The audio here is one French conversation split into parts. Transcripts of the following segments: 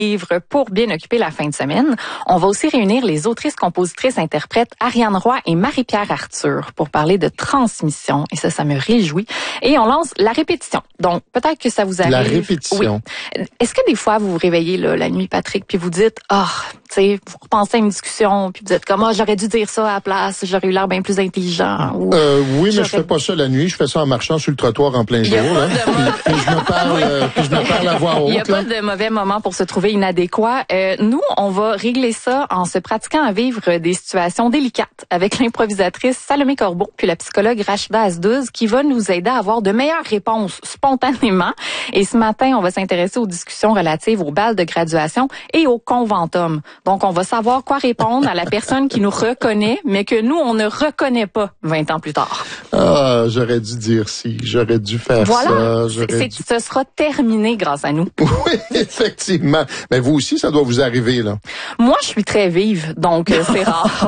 pour bien occuper la fin de semaine. On va aussi réunir les autrices, compositrices, interprètes Ariane Roy et Marie-Pierre Arthur pour parler de transmission. Et ça me réjouit. Et on lance la répétition. Donc, peut-être que ça vous arrive. La répétition. Oui. Est-ce que des fois, vous vous réveillez là, la nuit, Patrick, puis vous dites, tu sais, vous repensez à une discussion, puis vous dites comme, j'aurais dû dire ça à la place, j'aurais eu l'air bien plus intelligent. Ou, oui, mais je fais pas ça la nuit, je fais ça en marchant sur le trottoir en plein jour. Là. Puis je me parle à voix haute. Il n'y a pas de mauvais moment pour se trouver inadéquat. Nous, on va régler ça en se pratiquant à vivre des situations délicates avec l'improvisatrice Salomé Corbeau puis la psychologue Rachida Asdouz qui va nous aider à avoir de meilleures réponses spontanément. Et ce matin, on va s'intéresser aux discussions relatives au bal de graduation et au conventum. Donc, on va savoir quoi répondre à la personne qui nous reconnaît, mais que nous, on ne reconnaît pas 20 ans plus tard. J'aurais dû dire si, j'aurais dû faire ça. Ce sera terminé grâce à nous. Oui, effectivement. Mais vous aussi, ça doit vous arriver, là. Moi, je suis très vive, donc c'est rare.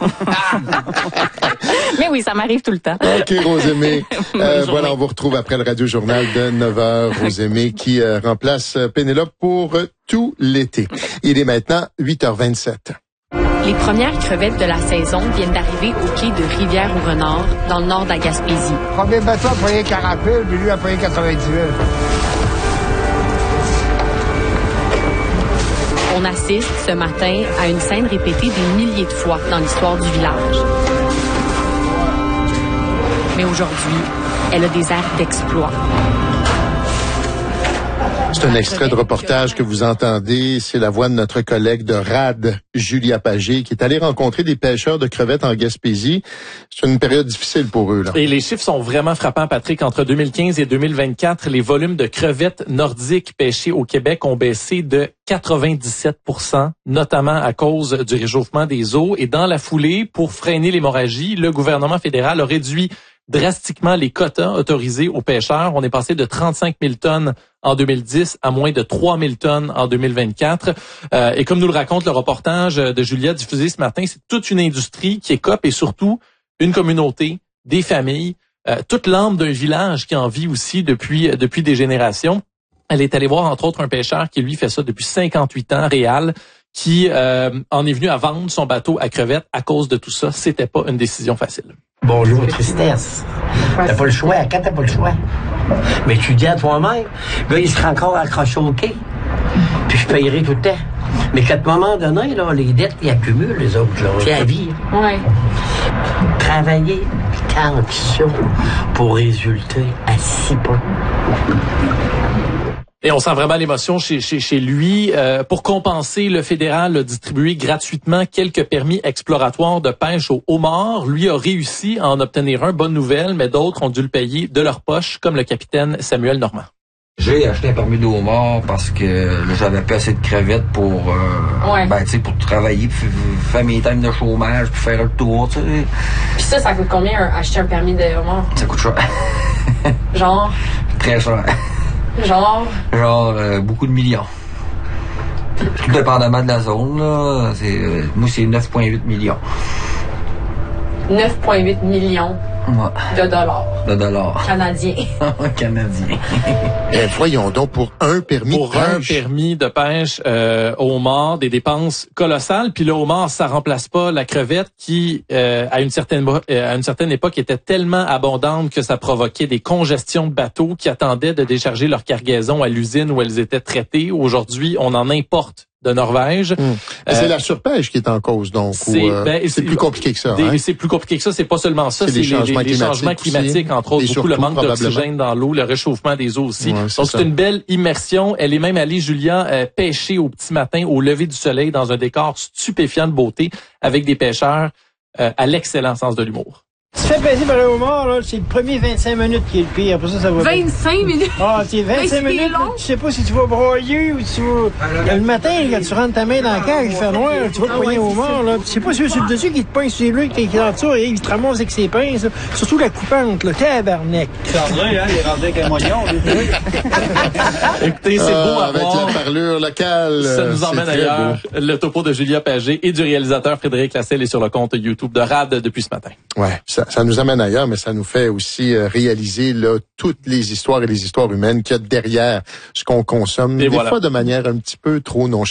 Mais oui, ça m'arrive tout le temps. OK, Rosemée. Voilà, on vous retrouve après le Radio-Journal de 9h. Rosemée qui remplace Pénélope pour tout l'été. Il est maintenant 8h27. Les premières crevettes de la saison viennent d'arriver au quai de Rivière-au-Renard, dans le nord de la Gaspésie. Premier bateau a payé 40 000, puis lui a payé 90 000. On assiste ce matin à une scène répétée des milliers de fois dans l'histoire du village. Mais aujourd'hui, elle a des airs d'exploit. C'est un extrait de reportage que vous entendez. C'est la voix de notre collègue de RAD, Julia Pagé, qui est allée rencontrer des pêcheurs de crevettes en Gaspésie. C'est une période difficile pour eux, là. Et les chiffres sont vraiment frappants, Patrick. Entre 2015 et 2024, les volumes de crevettes nordiques pêchées au Québec ont baissé de 97%, notamment à cause du réchauffement des eaux. Et dans la foulée, pour freiner l'hémorragie, le gouvernement fédéral a réduit drastiquement les quotas autorisés aux pêcheurs. On est passé de 35 000 tonnes en 2010 à moins de 3 000 tonnes en 2024. Et comme nous le raconte le reportage de Julia diffusé ce matin, c'est toute une industrie qui écope et surtout une communauté, des familles, toute l'âme d'un village qui en vit aussi depuis des générations. Elle est allée voir entre autres un pêcheur qui lui fait ça depuis 58 ans, Réal, qui en est venu à vendre son bateau à crevettes à cause de tout ça. C'était pas une décision facile. Bonjour, tristesse. T'as pas le choix. Quand t'as pas le choix? Mais tu dis à toi-même, là, il sera encore accroché au quai. Puis je payerai tout le temps. Mais qu'à un moment donné, là, les dettes, ils accumulent, les autres, là. C'est la vie. Ouais. Travailler tant que ça pour résulter à si peu. Et on sent vraiment l'émotion chez lui. Pour compenser, le fédéral a distribué gratuitement quelques permis exploratoires de pêche au homard. Lui a réussi à en obtenir un, bonne nouvelle, mais d'autres ont dû le payer de leur poche, comme le capitaine Samuel Normand. J'ai acheté un permis de homard parce que là, j'avais pas assez de crevettes pour pour travailler, puis faire mes times de chômage, puis faire le tour, tu sais. Puis ça coûte combien acheter un permis de homard? Ça coûte cher. Genre? Très cher. Genre beaucoup de millions. Tout dépendamment de la zone, là. Moi, c'est 9,8 millions. 9,8 millions de dollars. De dollars. Canadiens. Canadiens. Voyons donc, pour un permis de pêche. Pour un permis de pêche au homard, des dépenses colossales. Puis le homard, ça remplace pas la crevette qui, à une certaine époque, était tellement abondante que ça provoquait des congestions de bateaux qui attendaient de décharger leur cargaison à l'usine où elles étaient traitées. Aujourd'hui, on en importe de Norvège. C'est la surpêche qui est en cause, donc. C'est plus compliqué que ça. C'est plus compliqué que ça. C'est pas seulement ça. C'est les changements climatiques, entre autres, beaucoup le manque d'oxygène dans l'eau, le réchauffement des eaux aussi. Donc, c'est une belle immersion. Elle est même allée, Julia, pêcher au petit matin, au lever du soleil, dans un décor stupéfiant de beauté, avec des pêcheurs à l'excellent sens de l'humour. Tu te fais passer par le homard, là, c'est le premier 25 minutes qui est le pire. Après ça va 25 minutes? C'est 25 minutes, là, tu sais pas si tu vas broyer ou tu vas... Le matin, quand tu rentres ta main dans la cage, il fait noir, tu vas te poigner au homard, là. Tu sais pas si c'est le dessus qui te pogne sur lui, qui est en dessous, et il te ramasse avec ses pinces, là. Surtout la coupante, là. Tabarnak. Chandrin, il est rendu avec un moignon, lui. Écoutez, c'est beau à avec voir. la parlure locale. Ça nous emmène ailleurs. Le topo de Julia Pagé et du réalisateur Frédéric Lasselle est sur le compte YouTube de RAD depuis ce matin. Ouais, ça nous amène ailleurs, mais ça nous fait aussi réaliser là toutes les histoires et les histoires humaines qu'il y a derrière ce qu'on consomme, des fois de manière un petit peu trop nonchalante.